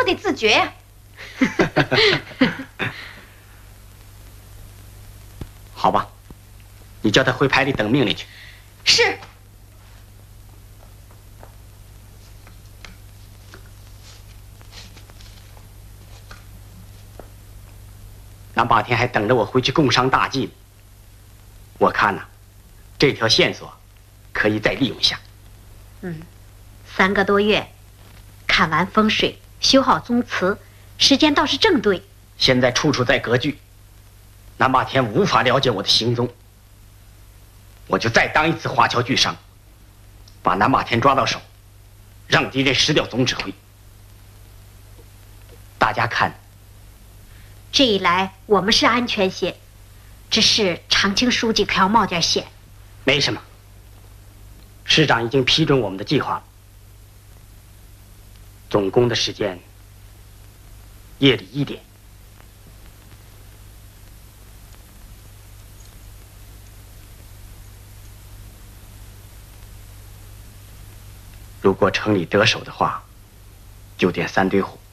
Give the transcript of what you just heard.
得自觉呀。 好吧，你叫他回排里等命令去。 是。 南霸天还等着我回去共商大计呢。我看呐，这条线索可以再利用一下。 3个多月，看完风水，修好宗祠，时间倒是正对。 现在处处在割据，南霸天无法了解我的行踪。我就再当一次华侨巨商，把南霸天抓到手，让敌人失掉总指挥。大家看， 这一来我们是安全些，只是长青书记可要冒点险。 没什么，师长已经批准我们的计划了。总攻的时间夜里1点。如果城里得手的话，就点3堆火。